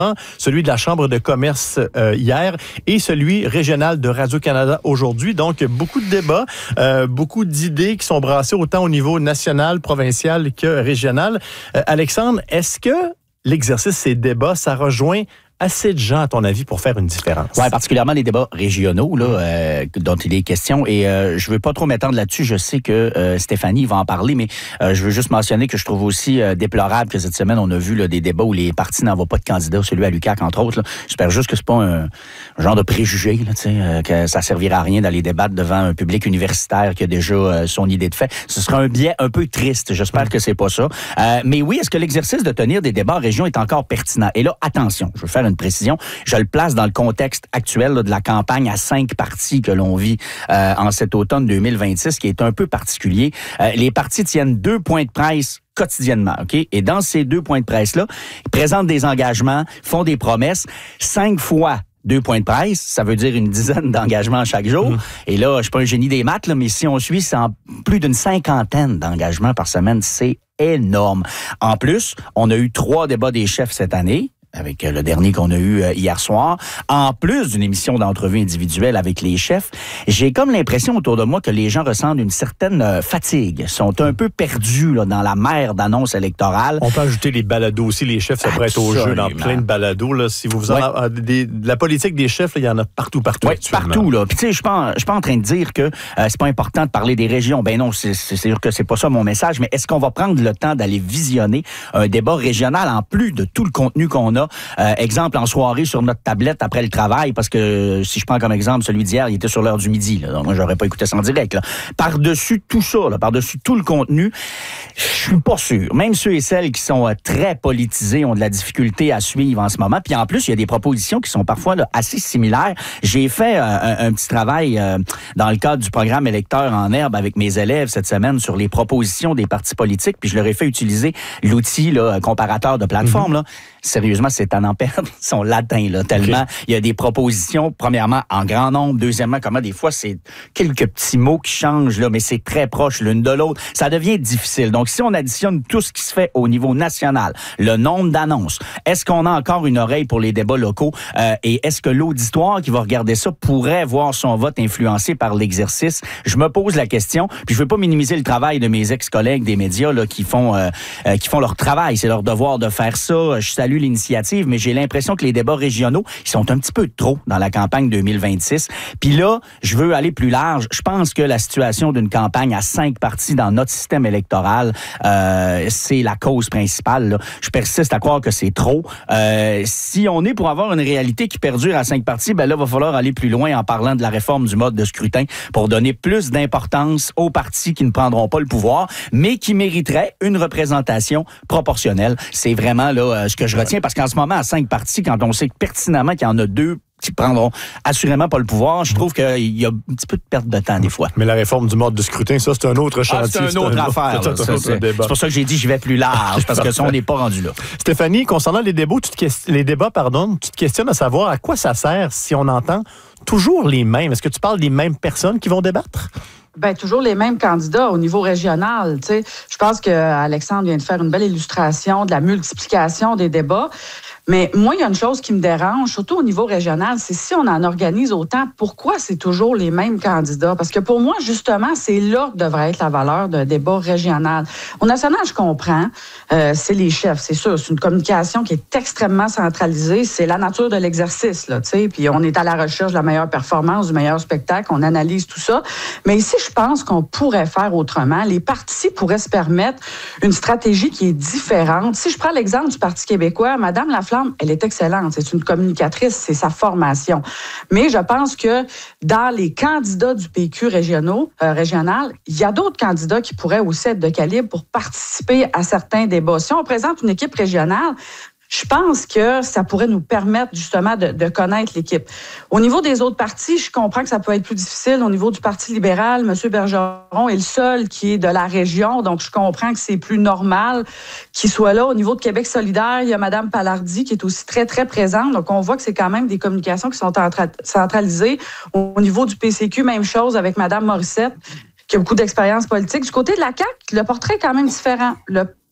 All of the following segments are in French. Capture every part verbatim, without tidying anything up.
celui de la Chambre de commerce euh, hier et celui régional de Radio-Canada aujourd'hui. Donc, beaucoup de débats, euh, beaucoup d'idées qui sont brassées autant au niveau national, provincial que régional. Euh, Alexandre, est-ce que l'exercice, ces débats, ça rejoint assez de gens, à ton avis, pour faire une différence? Oui, particulièrement les débats régionaux là, euh, dont il est question. Et euh, je veux pas trop m'étendre là-dessus. Je sais que euh, Stéphanie va en parler, mais euh, je veux juste mentionner que je trouve aussi euh, déplorable que cette semaine, on a vu là, des débats où les partis n'envoient pas de candidats, celui à l'U Q A C, entre autres. Là. J'espère juste que c'est pas un, un genre de préjugé, là, euh, que ça servira à rien d'aller débattre devant un public universitaire qui a déjà euh, son idée de fait. Ce sera un biais un peu triste. J'espère que c'est pas ça. Euh, mais oui, est-ce que l'exercice de tenir des débats en région est encore pertinent? Et là, attention, je veux faire une précision. Je le place dans le contexte actuel là, de la campagne à cinq partis que l'on vit euh, en cet automne deux mille vingt-six, qui est un peu particulier. Euh, les partis tiennent deux points de presse quotidiennement, OK? Et dans ces deux points de presse-là, ils présentent des engagements, font des promesses, cinq fois deux points de presse, ça veut dire une dizaine d'engagements chaque jour. Mmh. Et là, je suis pas un génie des maths, là, mais si on suit, c'est en plus d'une cinquantaine d'engagements par semaine. C'est énorme. En plus, on a eu trois débats des chefs cette année, avec le dernier qu'on a eu hier soir, en plus d'une émission d'entrevue individuelle avec les chefs. J'ai comme l'impression autour de moi que les gens ressentent une certaine fatigue, sont un peu perdus là, dans la mer d'annonces électorales. On peut ajouter les balados aussi, les chefs se prêtent au jeu dans plein de balados. Là. Si vous vous en ouais. a, des, de la politique des chefs, il y en a partout, partout. Oui, partout. Là. Puis tu sais, je suis pas, je suis pas en train de dire que euh, c'est pas important de parler des régions. Ben non, c'est, c'est sûr que c'est pas ça mon message, mais est-ce qu'on va prendre le temps d'aller visionner un débat régional en plus de tout le contenu qu'on a? Euh, exemple, en soirée sur notre tablette après le travail, parce que si je prends comme exemple celui d'hier, il était sur l'heure du midi. Là, donc moi, j'aurais pas écouté ça en direct. Là. Par-dessus tout ça, là, par-dessus tout le contenu, je suis pas sûr. Même ceux et celles qui sont euh, très politisés ont de la difficulté à suivre en ce moment. Puis en plus, il y a des propositions qui sont parfois là, assez similaires. J'ai fait euh, un, un petit travail euh, dans le cadre du programme électeur en herbe avec mes élèves cette semaine sur les propositions des partis politiques, puis je leur ai fait utiliser l'outil là, comparateur de plateforme. Mm-hmm. Là. Sérieusement, c'est à n'en perdre son latin, là, tellement okay. Il y a des propositions, premièrement, en grand nombre, deuxièmement, comment des fois, c'est quelques petits mots qui changent, là, mais c'est très proche l'une de l'autre. Ça devient difficile. Donc, si on additionne tout ce qui se fait au niveau national, le nombre d'annonces, est-ce qu'on a encore une oreille pour les débats locaux euh, et est-ce que l'auditoire qui va regarder ça pourrait voir son vote influencé par l'exercice? Je me pose la question, puis je veux pas minimiser le travail de mes ex-collègues des médias là, qui font euh, euh, qui font leur travail. C'est leur devoir de faire ça. Je salue l'initiative, mais j'ai l'impression que les débats régionaux, ils sont un petit peu trop dans la campagne deux mille vingt-six. Puis là, je veux aller plus large. Je pense que la situation d'une campagne à cinq partis dans notre système électoral, euh, c'est la cause principale. Là. Je persiste à croire que c'est trop. Euh, si on est pour avoir une réalité qui perdure à cinq partis, ben là, il va falloir aller plus loin en parlant de la réforme du mode de scrutin pour donner plus d'importance aux partis qui ne prendront pas le pouvoir, mais qui mériteraient une représentation proportionnelle. C'est vraiment là euh, ce que je retiens, parce qu'en ce moment, à cinq partis, quand on sait pertinemment qu'il y en a deux qui prendront assurément pas le pouvoir, je trouve qu'il y a un petit peu de perte de temps des fois. Mais la réforme du mode de scrutin, ça, c'est un autre chantier. Ah, c'est une autre c'est affaire. Un, là, ça, c'est, c'est pour ça que j'ai dit j'y vais plus large, parce que ça, on n'est pas rendu là. Stéphanie, concernant les débats, tu te, les débats, pardon, tu te questionnes à savoir à quoi ça sert si on entend toujours les mêmes. Est-ce que tu parles des mêmes personnes qui vont débattre? Ben toujours les mêmes candidats au niveau régional. Tu sais, je pense que Alexandre vient de faire une belle illustration de la multiplication des débats. Mais moi, il y a une chose qui me dérange, surtout au niveau régional, c'est si on en organise autant, pourquoi c'est toujours les mêmes candidats? Parce que pour moi, justement, c'est là que devrait être la valeur d'un débat régional. Au national, je comprends, euh, c'est les chefs, c'est sûr. C'est une communication qui est extrêmement centralisée. C'est la nature de l'exercice, là, tu sais. Puis on est à la recherche de la meilleure performance, du meilleur spectacle, on analyse tout ça. Mais ici, je pense qu'on pourrait faire autrement. Les partis pourraient se permettre une stratégie qui est différente. Si je prends l'exemple du Parti québécois, Mme Laflamme, elle est excellente. C'est une communicatrice, c'est sa formation. Mais je pense que dans les candidats du P Q régionaux, euh, régional, il y a d'autres candidats qui pourraient aussi être de calibre pour participer à certains débats. Si on présente une équipe régionale, je pense que ça pourrait nous permettre justement de, de connaître l'équipe. Au niveau des autres partis, je comprends que ça peut être plus difficile. Au niveau du Parti libéral, M. Bergeron est le seul qui est de la région, donc je comprends que c'est plus normal qu'il soit là. Au niveau de Québec solidaire, il y a Mme Palardy qui est aussi très, très présente. Donc, on voit que c'est quand même des communications qui sont centralisées. Au niveau du P C Q, même chose avec Mme Morissette, qui a beaucoup d'expérience politique. Du côté de la C A Q, le portrait est quand même différent. Le Parti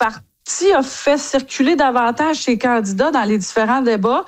S'il a fait circuler davantage ses candidats dans les différents débats,